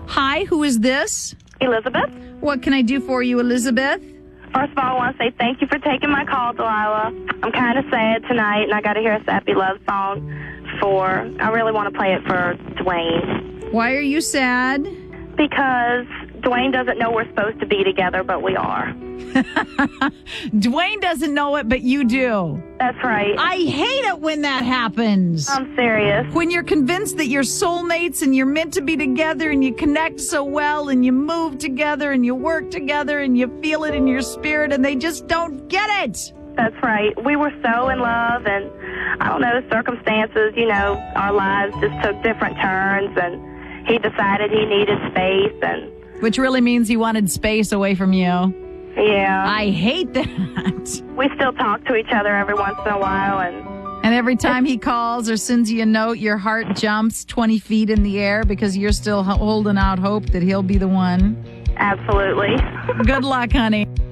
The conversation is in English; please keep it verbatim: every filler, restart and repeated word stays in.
Hi, who is this? Elizabeth. What can I do for you, Elizabeth? First of all, I want to say thank you for taking my call, Delilah. I'm kind of sad tonight, and I got to hear a sappy love song for, I really want to play it for Dwayne. Why are you sad? Because Dwayne doesn't know we're supposed to be together, but we are. Dwayne doesn't know it, but you do. That's right. I hate it when that happens. I'm serious. When you're convinced that you're soulmates and you're meant to be together and you connect so well and you move together and you work together and you feel it in your spirit and they just don't get it. That's right. We were so in love, and I don't know, circumstances, you know, our lives just took different turns, and he decided he needed space. and Which really means he wanted space away from you. Yeah. I hate that. We still talk to each other every once in a while, and And every time he calls or sends you a note, your heart jumps twenty feet in the air because you're still holding out hope that he'll be the one. Absolutely. Good luck, honey.